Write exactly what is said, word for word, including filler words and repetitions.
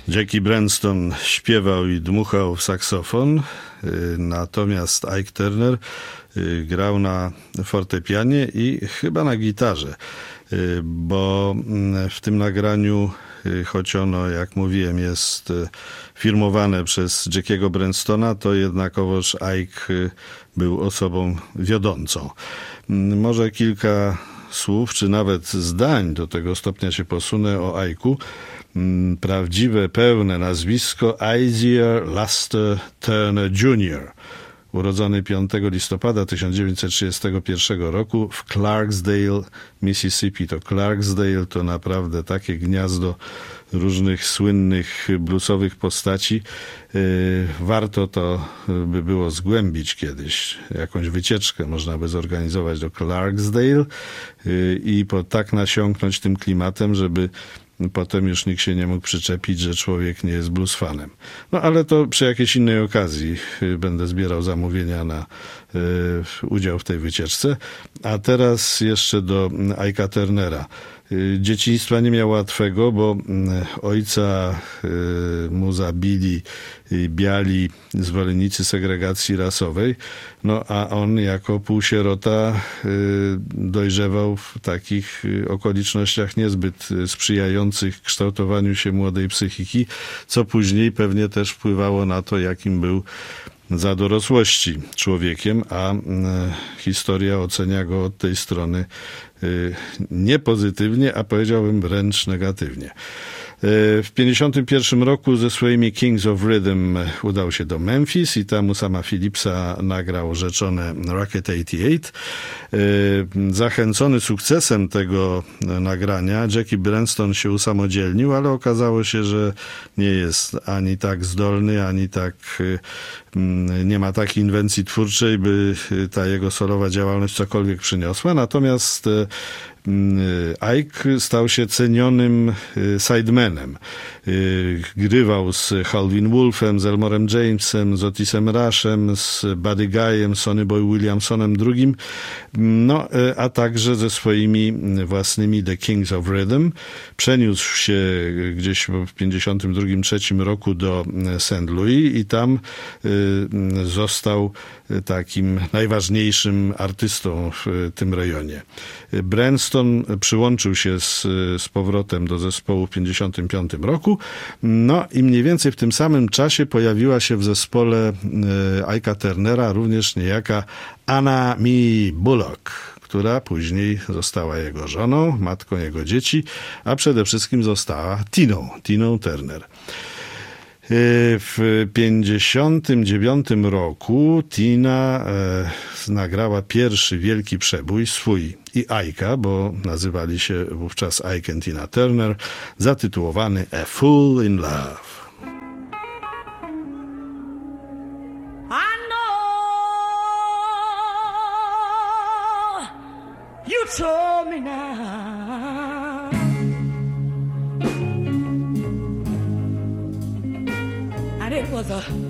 Jackie Brenston śpiewał i dmuchał w saksofon, natomiast Ike Turner grał na fortepianie i chyba na gitarze, bo w tym nagraniu, choć ono, jak mówiłem, jest firmowane przez Jackiego Brenstona, to jednakowoż Ike był osobą wiodącą. Może kilka słów, czy nawet zdań, do tego stopnia się posunę, o Ike'u. Prawdziwe, pełne nazwisko Isiah Luster Turner junior Urodzony piątego listopada tysiąc dziewięćset trzydziestego pierwszego roku w Clarksdale, Mississippi. To Clarksdale to naprawdę takie gniazdo różnych słynnych bluesowych postaci. Warto to by było zgłębić kiedyś. Jakąś wycieczkę można by zorganizować do Clarksdale i po tak nasiąknąć tym klimatem, żeby potem już nikt się nie mógł przyczepić, że człowiek nie jest blues fanem. No ale to przy jakiejś innej okazji będę zbierał zamówienia na y, udział w tej wycieczce. A teraz jeszcze do Ike'a Turnera. Dzieciństwa nie miał łatwego, bo ojca mu zabili biali zwolennicy segregacji rasowej, no a on jako półsierota dojrzewał w takich okolicznościach niezbyt sprzyjających kształtowaniu się młodej psychiki, co później pewnie też wpływało na to, jakim był za dorosłości człowiekiem, a historia ocenia go od tej strony nie pozytywnie, a powiedziałbym wręcz negatywnie. W pięćdziesiątym pierwszym roku ze swoimi Kings of Rhythm udał się do Memphis i tam u Sama Phillipsa nagrał rzeczone Rocket osiemdziesiąt osiem. Zachęcony sukcesem tego nagrania, Jackie Brenston się usamodzielnił, ale okazało się, że nie jest ani tak zdolny, ani tak nie ma takiej inwencji twórczej, by ta jego solowa działalność cokolwiek przyniosła. Natomiast Ike stał się cenionym sidemanem. Grywał z Howlin' Wolfem, z Elmorem Jamesem, z Otisem Rushem, z Buddy Guyem, Sonny Boy Williamsonem drugim, no a także ze swoimi własnymi The Kings of Rhythm. Przeniósł się gdzieś w pięćdziesiątym drugim trzecim roku do Saint Louis i tam został takim najważniejszym artystą w tym rejonie. Brenston przyłączył się z, z powrotem do zespołu w pięćdziesiątym piątym roku, no i mniej więcej w tym samym czasie pojawiła się w zespole Ike'a Turnera również niejaka Anna Mee Bullock, która później została jego żoną, matką jego dzieci, a przede wszystkim została Tiną, Tiną Turner. W pięćdziesiątym dziewiątym roku Tina e, nagrała pierwszy wielki przebój, swój i Ike'a, bo nazywali się wówczas Ike and Tina Turner, zatytułowany A Fool in Love. I know you told me now and it was a